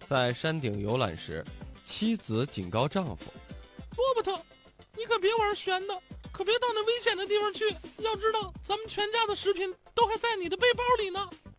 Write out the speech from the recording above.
在山顶游览时，妻子警告丈夫： 罗伯特，你可别玩悬的，可别到那危险的地方去，要知道咱们全家的食品都还在你的背包里呢。